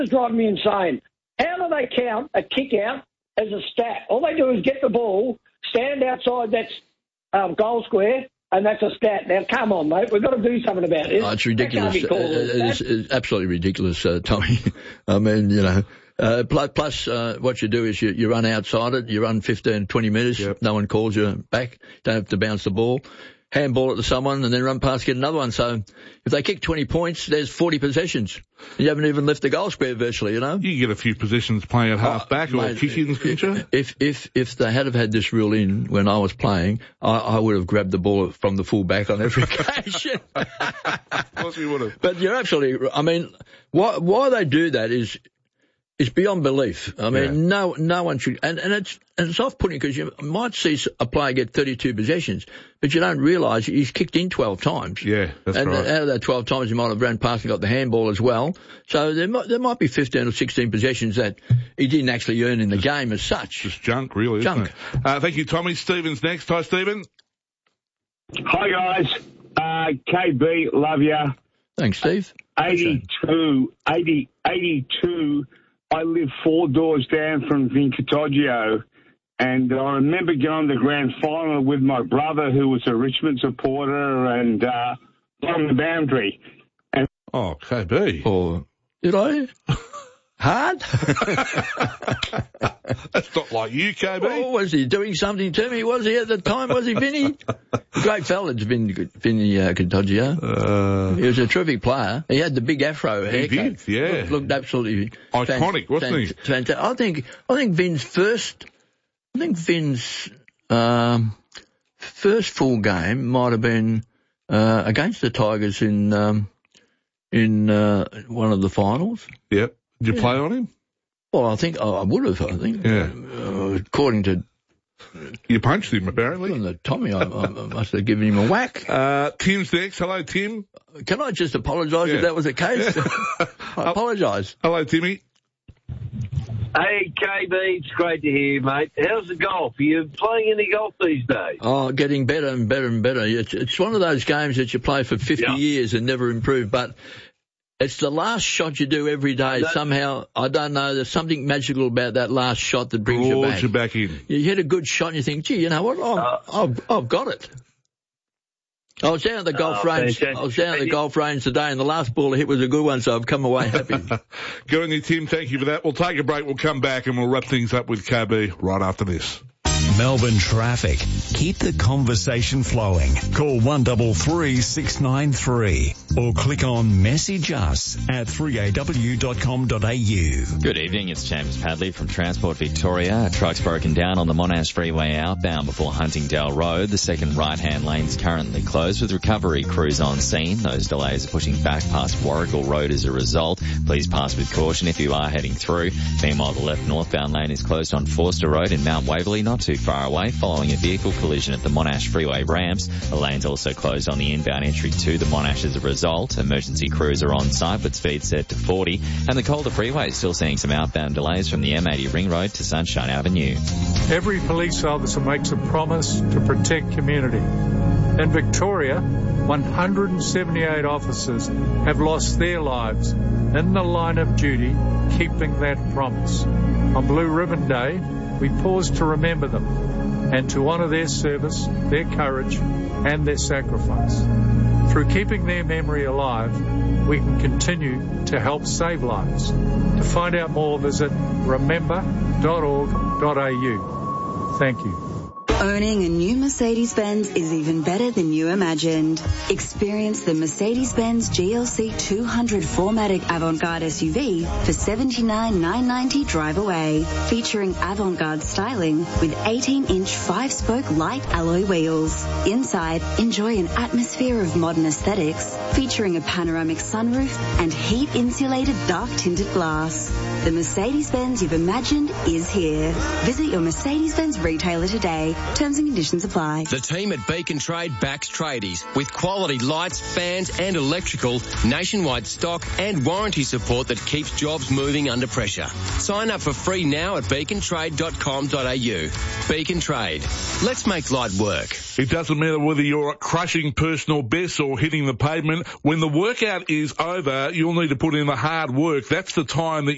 It's driving me insane. How do they count a kick out as a stat? All they do is get the ball, stand outside that goal square, and that's a stat. Now, come on, mate. We've got to do something about this. Oh, it's ridiculous. It's absolutely ridiculous, Tommy. I mean, you know, plus what you do is you run outside it. You run 15, 20 metres. Yep. No one calls you back. Don't have to bounce the ball. Handball it to someone and then run past, get another one. So if they kick 20 points, there's 40 possessions. You haven't even left the goal square virtually, you know. You get a few possessions playing at half back or kicking, couldn't you? If they had have had this rule in when I was playing, I would have grabbed the ball from the full back on every occasion. Of course you would have. But you're absolutely, I mean, why they do that is beyond belief. I mean, no one should, and it's off-putting because you might see a player get 32 possessions, but you don't realise he's kicked in 12 times. Yeah, that's right. And out of that 12 times, he might have ran past and got the handball as well. So there might be 15 or 16 possessions that he didn't actually earn in the game as such. Just junk, really, isn't it? Thank you, Tommy. Stephen's next. Hi, Stephen. Hi, guys. KB, love ya. Thanks, Steve. 82. I live 4 doors down from Vincatoggio, and I remember going to the grand final with my brother, who was a Richmond supporter, and on the boundary. And KB. Oh, did I? Hard? That's not like you, KB. Oh, was he doing something to me? Was he at the time? Was he, Vinny? Great fella, Vinny Catoggio. He was a terrific player. He had the big afro haircut. He did, yeah. Looked absolutely iconic, wasn't he? Fantastic. I think Vin's first full game might have been against the Tigers in one of the finals. Yep. Did you play on him? Well, I think I would have. I think, according to you punched him apparently. Tommy, I must have given him a whack. Tim's next. Hello, Tim. Can I just apologise if that was the case? I apologise. Hello, Timmy. Hey, KB, it's great to hear you, mate. How's the golf? Are you playing any golf these days? Oh, getting better and better and better. It's one of those games that you play for 50 years and never improve, but it's the last shot you do every day. Somehow, I don't know, there's something magical about that last shot that brings you back. You back in. You hit a good shot and you think, gee, you know what? I've got it. I was down at the golf range. Fantastic. I was down at the golf range today, and the last ball I hit was a good one, so I've come away happy. Good on you, Tim. Thank you for that. We'll take a break. We'll come back and we'll wrap things up with KB right after this. Melbourne traffic. Keep the conversation flowing. Call 133 693 or click on message us at 3aw.com.au. Good evening, it's James Padley from Transport Victoria. A truck's broken down on the Monash Freeway outbound before Huntingdale Road. The second right-hand lane is currently closed with recovery crews on scene. Those delays are pushing back past Warrigal Road as a result. Please pass with caution if you are heading through. Meanwhile, the left northbound lane is closed on Forster Road in Mount Waverley, not too far away, following a vehicle collision at the Monash Freeway ramps. The lane's also closed on the inbound entry to the Monash as a result. Emergency crews are on site, but speed set to 40. And the Calder Freeway is still seeing some outbound delays from the M80 Ring Road to Sunshine Avenue. Every police officer makes a promise to protect community. In Victoria, 178 officers have lost their lives in the line of duty, keeping that promise. On Blue Ribbon Day, we pause to remember them and to honour their service, their courage and their sacrifice. Through keeping their memory alive, we can continue to help save lives. To find out more, visit remember.org.au. Thank you. Owning a new Mercedes-Benz is even better than you imagined. Experience the Mercedes-Benz GLC 200 4MATIC Avantgarde SUV for $79,990 drive away. Featuring avant-garde styling with 18-inch 5-spoke light alloy wheels. Inside, enjoy an atmosphere of modern aesthetics, featuring a panoramic sunroof and heat-insulated dark-tinted glass. The Mercedes-Benz you've imagined is here. Visit your Mercedes-Benz retailer today. Terms and conditions apply. The team at Beacon Trade backs tradies with quality lights, fans and electrical, nationwide stock and warranty support that keeps jobs moving under pressure. Sign up for free now at beacontrade.com.au. Beacon Trade. Let's make light work. It doesn't matter whether you're crushing personal bests or hitting the pavement. When the workout is over, you'll need to put in the hard work. That's the time that